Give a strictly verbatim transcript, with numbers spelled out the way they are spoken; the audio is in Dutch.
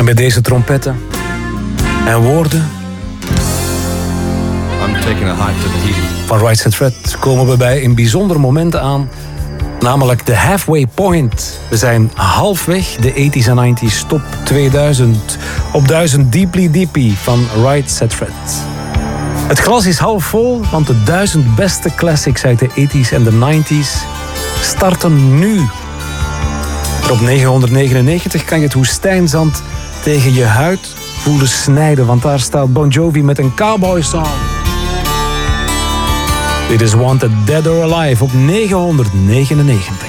En bij deze trompetten en woorden I'm taking a hike to the heat. van Right Said Fred komen we bij een bijzonder moment aan. Namelijk de halfway point. We zijn halfweg de tachtiger en negentiger top tweeduizend. Op duizend Deeply Deepy van Right Said Fred. Het glas is half vol, want de duizend beste classics uit de tachtigers en de negentiger starten nu. Maar op negenhonderdnegenennegentig kan je het woestijnzand tegen je huid voelen snijden, want daar staat Bon Jovi met een cowboy song. Dit is Wanted Dead or Alive op negenhonderdnegenennegentig.